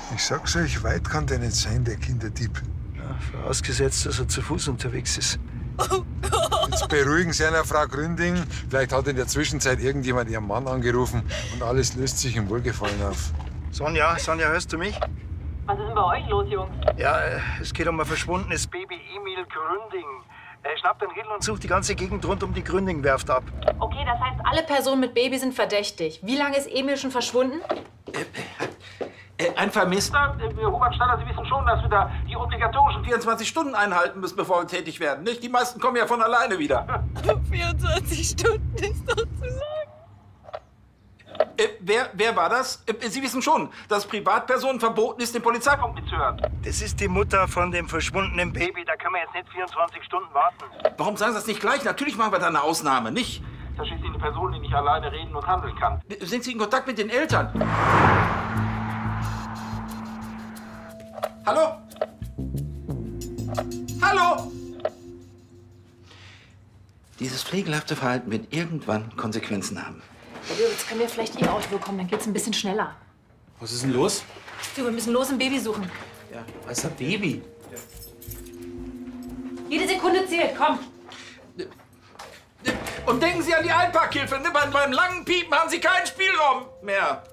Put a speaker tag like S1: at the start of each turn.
S1: Ich sag's euch, weit kann der nicht sein, der Kinderdieb.
S2: Ja, vorausgesetzt, dass er zu Fuß unterwegs ist.
S3: Oh Gott.
S1: Jetzt beruhigen Sie einer Frau Gründing. Vielleicht hat in der Zwischenzeit irgendjemand Ihren Mann angerufen und alles löst sich im Wohlgefallen auf.
S2: Sonja, hörst du mich?
S4: Was ist denn bei euch los, Jungs?
S2: Ja, es geht um ein verschwundenes Baby Emil Gründing. Schnappt den Riedel und sucht die ganze Gegend rund um die Gründing-Werft ab.
S5: Okay, das heißt, alle Personen mit Baby sind verdächtig. Wie lange ist Emil schon verschwunden?
S6: Ein Vermisster. Hubert Staller, Sie wissen schon, dass wir da die obligatorischen 24 Stunden einhalten müssen, bevor wir tätig werden, nicht? Die meisten kommen ja von alleine wieder.
S3: 24 Stunden ist doch zu sagen.
S6: Wer war das? Sie wissen schon, dass Privatpersonen verboten ist, den Polizeifunk mitzuhören.
S2: Das ist die Mutter von dem verschwundenen Baby. Da können wir jetzt nicht 24 Stunden warten.
S6: Warum sagen Sie das nicht gleich? Natürlich machen wir da eine Ausnahme, nicht? Das ist eine Person, die nicht alleine reden und handeln kann. Sind Sie in Kontakt mit den Eltern? Hallo? Hallo? Dieses pflegelhafte Verhalten wird irgendwann Konsequenzen haben.
S5: Jetzt können wir vielleicht Ihr Auto bekommen, dann geht's ein bisschen schneller.
S7: Was ist denn los?
S5: Du, wir müssen los im Baby suchen.
S7: Ja, was ist ein Baby?
S5: Jede Sekunde zählt, komm.
S6: Und denken Sie an die Einparkhilfe. Ne? Beim langen Piepen haben Sie keinen Spielraum mehr.